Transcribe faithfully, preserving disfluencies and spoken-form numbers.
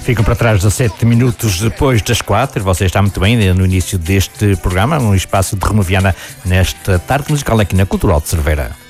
Ficam para trás dezassete minutos depois das quatro. Você está muito bem no início deste programa, um espaço de Removiana nesta tarde musical aqui na Cultural de Cerveira.